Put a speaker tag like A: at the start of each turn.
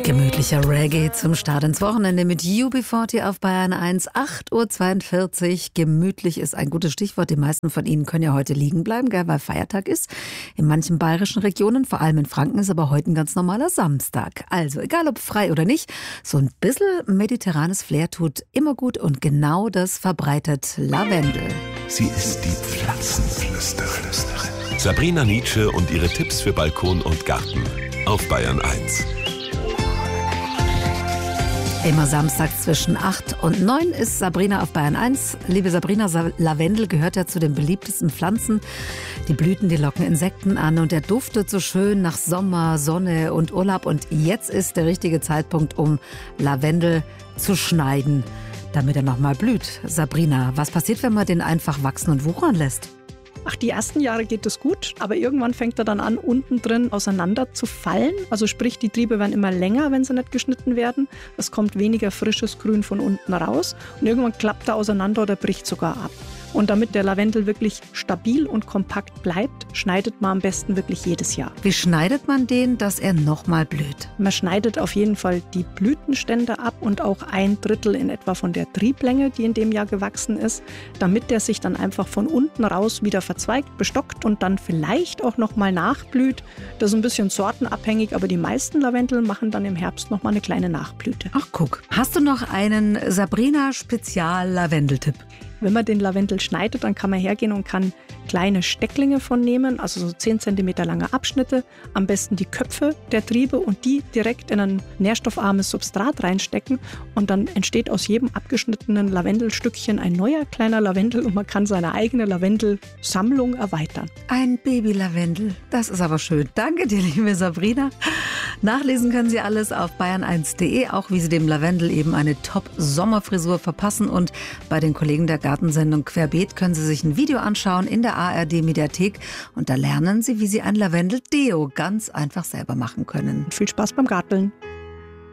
A: Gemütlicher Reggae zum Start ins Wochenende mit UB40 auf Bayern 1, 8:42 Uhr. Gemütlich ist ein gutes Stichwort. Die meisten von Ihnen können ja heute liegen bleiben, gell, weil Feiertag ist. In manchen bayerischen Regionen, vor allem in Franken, ist aber heute ein ganz normaler Samstag. Also egal ob frei oder nicht, so ein bisschen mediterranes Flair tut immer gut und genau das verbreitet Lavendel.
B: Sie ist die Pflanzenflüsterin. Sabrina Nitzsche und ihre Tipps für Balkon und Garten auf Bayern 1.
A: Immer samstags zwischen 8 und 9 ist Sabrina auf Bayern 1. Liebe Sabrina, Lavendel gehört ja zu den beliebtesten Pflanzen. Die Blüten, die locken Insekten an und der duftet so schön nach Sommer, Sonne und Urlaub. Und jetzt ist der richtige Zeitpunkt, um Lavendel zu schneiden, damit er nochmal blüht. Sabrina, was passiert, wenn man den einfach wachsen und wuchern lässt?
C: Ach, die ersten Jahre geht es gut, aber irgendwann fängt er dann an, unten drin auseinander zu fallen. Also sprich, die Triebe werden immer länger, wenn sie nicht geschnitten werden. Es kommt weniger frisches Grün von unten raus und irgendwann klappt er auseinander oder bricht sogar ab. Und damit der Lavendel wirklich stabil und kompakt bleibt, schneidet man am besten wirklich jedes Jahr.
A: Wie schneidet man den, dass er nochmal blüht?
C: Man schneidet auf jeden Fall die Blütenstände ab und auch 1/3 in etwa von der Trieblänge, die in dem Jahr gewachsen ist, damit der sich dann einfach von unten raus wieder verzweigt, bestockt und dann vielleicht auch nochmal nachblüht. Das ist ein bisschen sortenabhängig, aber die meisten Lavendel machen dann im Herbst nochmal eine kleine Nachblüte.
A: Ach guck, hast du noch einen Sabrina-Spezial-Lavendeltipp?
C: Wenn man den Lavendel schneidet, dann kann man hergehen und kann kleine Stecklinge von nehmen, also so 10 cm lange Abschnitte, am besten die Köpfe der Triebe und die direkt in ein nährstoffarmes Substrat reinstecken und dann entsteht aus jedem abgeschnittenen Lavendelstückchen ein neuer kleiner Lavendel und man kann seine eigene Lavendelsammlung erweitern.
A: Ein Baby-Lavendel, das ist aber schön. Danke dir, liebe Sabrina. Nachlesen können Sie alles auf bayern1.de, auch wie Sie dem Lavendel eben eine Top-Sommerfrisur verpassen und bei den Kollegen der Gartensendung Querbeet können Sie sich ein Video anschauen in der ARD-Mediathek und da lernen Sie, wie Sie ein Lavendel-Deo ganz einfach selber machen können.
C: Viel Spaß beim Garteln.